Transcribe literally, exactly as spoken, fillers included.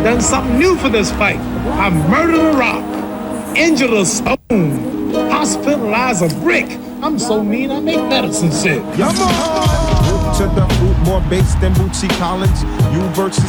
done something new for this fight. I murdered a rock, injured a stone, hospitalized a brick. I'm so mean, I make medicine sick. Come on! To the fruit, more bass than Bootsy Collins. You versus